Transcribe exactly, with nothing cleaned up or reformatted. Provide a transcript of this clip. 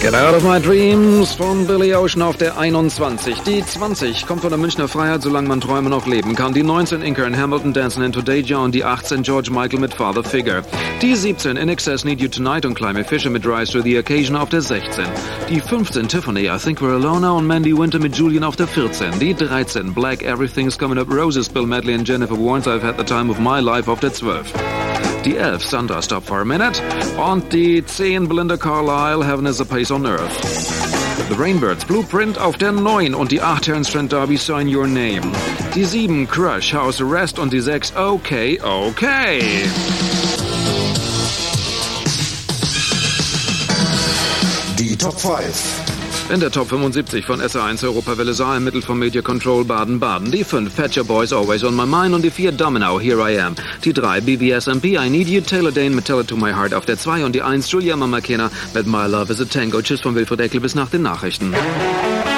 Get Out of My Dreams von Billy Ocean auf der einundzwanzig. Die zwanzig kommt von der Münchner Freiheit, solange man Träume noch leben kann. Die neunzehn Inker in Hamilton, Dancing into Deja und die achtzehn George Michael mit Father Figure. Die siebzehn In Excess, Need You Tonight und Climate Fisher mit Rise to the Occasion auf der sechzehn. Die fünfzehn Tiffany, I Think We're Alone Now und Mandy Winter mit Julian auf der vierzehn. Die dreizehn Black, Everything's Coming Up Roses, Bill Medley und Jennifer Warnes, I've Had the Time of My Life auf der zwölf. Die elf, Sandra, Stop for a Minute. Und die zehn, Belinda Carlisle, Heaven is a Place on Earth. The Rainbirds, Blueprint auf der neun und die acht, Terence Trent D'Arby, Sign Your Name. Die sieben, Crush, House Arrest und die sechs, Okay, Okay. Die Top fünf. In der Top fünfundsiebzig von S R eins Europawelle Saar, Mittel von Media Control Baden-Baden. Die fünf, Fat Your Boys, Always on My Mind. Und die vier, Domino, Here I Am. Die drei, B B S M P, I Need You. Taylor Dane mit Tell It To My Heart auf der zwei. Und die eins, Julia Mamakena mit My Love Is a Tango. Tschüss von Wilfried Eckel bis nach den Nachrichten.